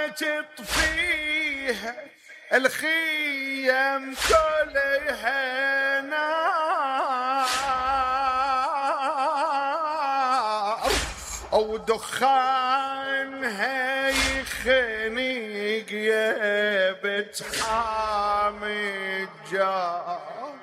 تطفيها الخيم كلها نار، او دخانها يخنق يا بتحامي الجار.